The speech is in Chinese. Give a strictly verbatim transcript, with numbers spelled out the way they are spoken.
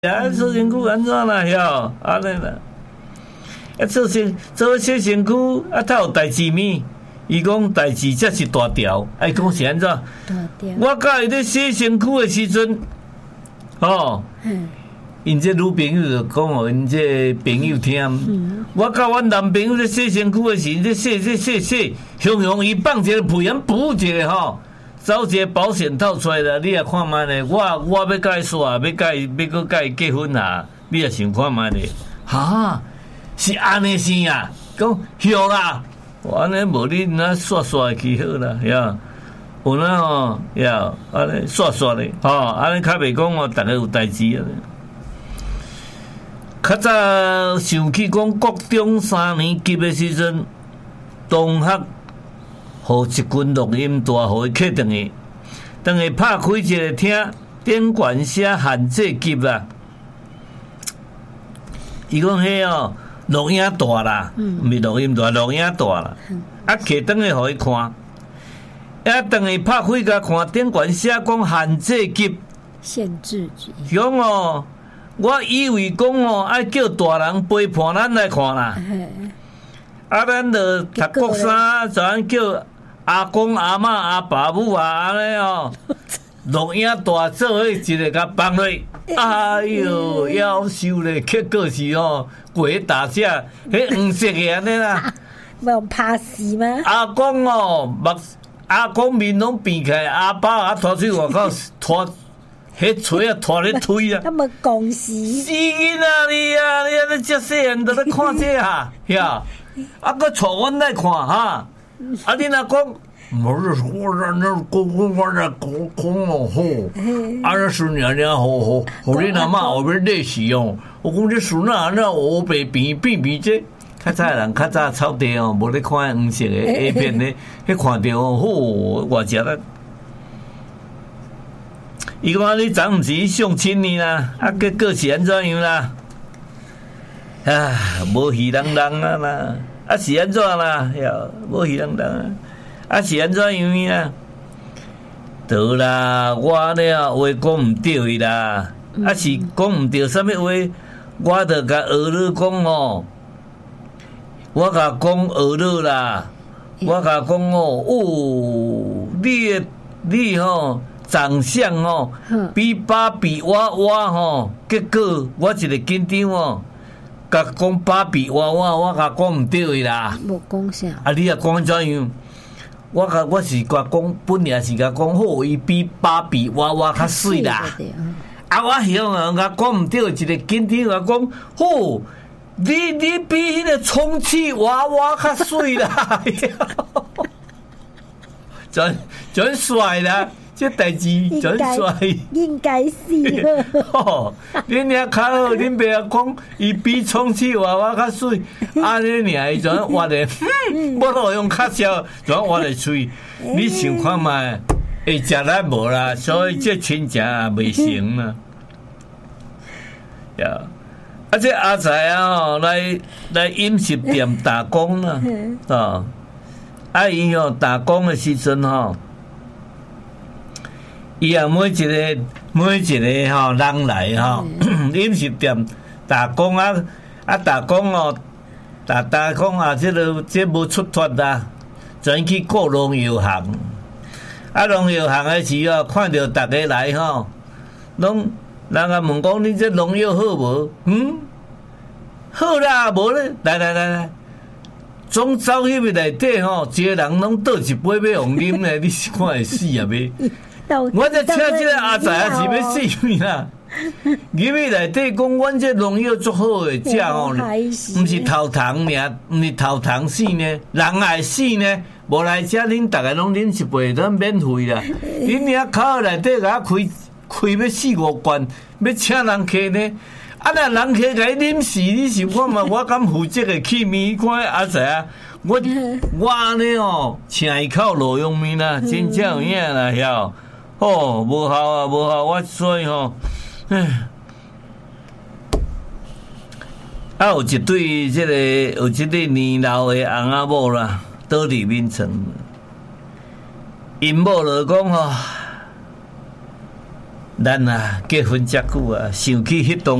啊，做身躯安怎啦？晓安尼啦。啊，做身做小身躯啊，他有代志咪？伊讲代志才是大条，啊，伊讲是安怎？大条。我甲伊咧洗身躯的时阵，哦，因这女朋友就讲互因这朋友听。嗯、我甲阮男朋友咧洗身躯的时，咧洗洗洗洗，雄雄伊放一个屁眼补一个吼。找一个保险套出来啦，你也看卖咧。我我要甲伊耍，要甲伊要搁甲伊结婚啊，你也想看卖咧。哈，是安尼生啊？讲晓啦，我安尼无你那耍耍去好啦，呀，有那吼呀，安尼耍耍咧，吼，安尼较袂讲哦，逐个有代志啊。较早想起讲国中三年级的时阵，同学。互一群录音带，互伊客等下，等下拍开一个听，电管写限制级啦。伊讲迄哦，录影带啦，毋是录音带，录影带啦。啊，摕等下互伊看，啊，等下拍开甲看，电管写讲限制级。 限制级。 讲哦，我以为讲哦，爱叫大人陪伴咱来看啦。啊，咱就读国三，就按叫阿公、阿嬷、阿爸母啊，安尼哦，录影带做迄一个甲放落，哎哟，夭寿咧！结果是哦，过大只，迄黄色的安尼啦。 无拍死吗？ 阿公哦，目阿公面拢变起来，阿爸啊拖出外口拖，迄锤啊拖咧推啊。 那么恭喜！ 死囡仔你啊！你安尼遮细汉都咧看这啊，呀！啊，佮带阮来看哈，啊，你若讲，无是我那那讲讲我那讲讲哦好，啊，那孙娘娘好好，互你阿妈后边累死哦。我讲这孙啊，那黑白变变变这，较早人较早草地哦，无咧看黄色的 A 片咧，迄看着哦，好，我食啦。伊讲你昨毋是相亲呢啦，啊，结果是安怎样啦？啊，无戏人人啊啦，啊是安怎啦？呀，无戏人人啊，啊是安怎样啊？对啦，我了话讲毋对啦，啊是讲毋对啥物话，我着甲儿女讲哦，我甲讲儿女啦，我甲讲哦，哦，你的你吼长相哦，比芭比娃娃吼，结果我一个紧张哦。甲讲芭比娃娃，我甲讲毋对啦。 无讲啥？ 啊，你也讲怎样？我甲我是甲讲，本来是甲讲好，伊比芭比娃娃较水啦。啊，我晓啊，甲讲毋对，一个紧张甲讲好，你你比迄个充气娃娃较水啦。真真帅啦！这代志真帅， 应该是哦。恁遐较好，恁爸啊讲，伊比充气娃娃较水，安尼尔伊就活咧，我都用较少，就活咧喙。你想看卖，会食力无啦？所以这亲情也袂成啦。呀，啊这阿财啊吼，来来饮食店打工啦，啊，啊伊吼打工的时阵吼。伊也每一个每一个吼人来吼，饮食店打工啊啊打工哦，打打工啊，这个这无出脱啦，转去过农药行。啊，农药行的时候看到大家来吼，拢人家问讲你这农药好无？嗯，好啦，无咧，来来来来，总走去内底吼，一个人拢倒一杯要用啉咧，你是看会死啊袂？我就请这个阿仔啊，是要死命啦！入去内底讲，阮这农药足好诶，食哦，毋是头糖尔，毋是头糖死呢，人也死呢。无来遮，恁逐个拢啉一杯，咱免费啦。恁遐口内底甲开开要四五罐，要请人客呢。啊，若人客甲伊啉死，你想看嘛？我敢负责会起面？看阿仔啊，我我安尼哦，请伊口路用面啦，真正有影啦，晓。哦，无效啊，无效！我所以吼，唉，啊，有一对即、这个有一对年老的翁仔某啦，倒伫眠床，因某就讲吼， 咱啊结婚遮久啊，想起迄当